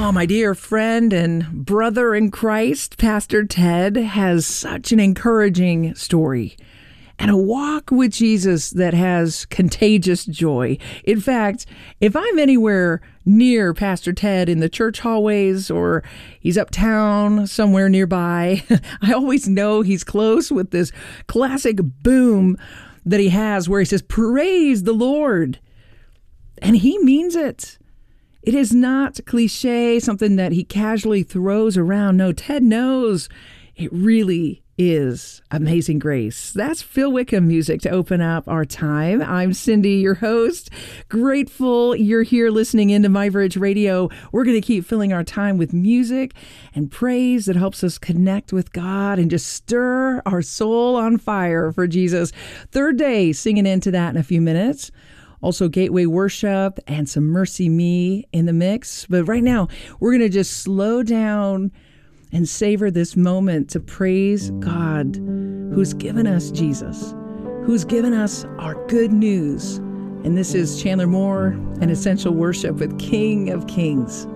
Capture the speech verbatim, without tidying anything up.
Oh, my dear friend and brother in Christ, Pastor Ted has such an encouraging story and a walk with Jesus that has contagious joy. In fact, if I'm anywhere near Pastor Ted in the church hallways or he's uptown somewhere nearby, I always know he's close with this classic boom that he has where he says, "Praise the Lord." And he means it. It is not cliche, something that he casually throws around. No, Ted knows it really is Amazing Grace. That's Phil Wickham music to open up our time. I'm Cindy, your host. Grateful you're here listening into My Bridge Radio. We're going to keep filling our time with music and praise that helps us connect with God and just stir our soul on fire for Jesus. Third day, singing into that in a few minutes. Also, Gateway Worship and some Mercy Me in the mix. But right now, we're going to just slow down and savor this moment to praise God, who's given us Jesus, who's given us our good news. And this is Chandler Moore and Essential Worship with King of Kings.